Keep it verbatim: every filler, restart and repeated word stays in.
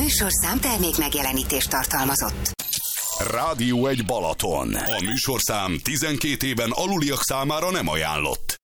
műsorszám termék megjelenítést tartalmazott. Rádió egy Balaton. A műsorszám tizenkét éven aluliak számára nem ajánlott.